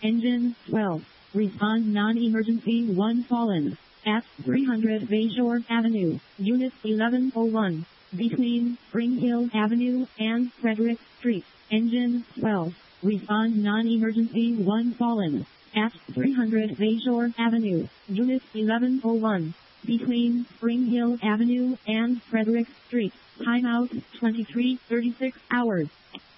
Engine 12. Respond non-emergency 1 fallen. At 300 Bayshore Avenue, Unit 1101. Between Spring Hill Avenue and Frederick Street. Engine 12. Respond non-emergency 1 fallen. At 300 Bayshore Avenue, Unit 1101. Between Spring Hill Avenue and Frederick Street. Timeout 23:36 hours.